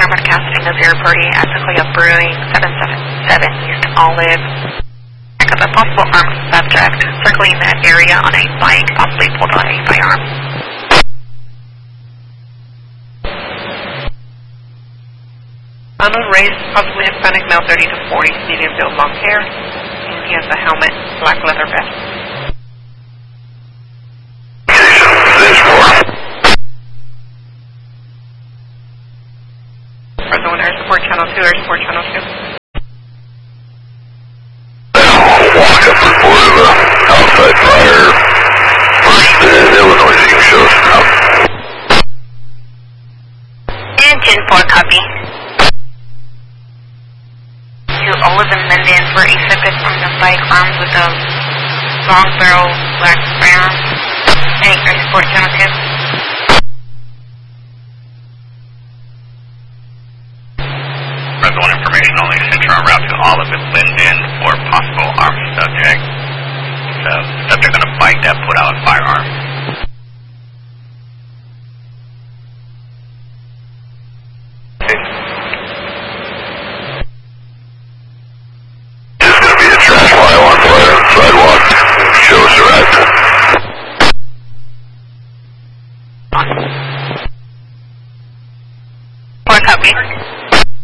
Paramount Casting of Zero Party at Sequoia Brewing, 777 East Olive. Check up a possible armed subject circling that area on a bike, possibly pulled on a firearm. Unknown race, possibly Hispanic, male 30 to 40, medium build, long hair, and he has a helmet, black leather vest. Air Support Channel 2, Air Support Channel 2. Walk up report of outside fire. First in Illinois, you can show us out. Engine 4, copy. To Olive and Linden for a subject on the bike armed with a long barrel black firearm. Air Support Channel 2. Information only, Central route to Olive and Linden for possible armed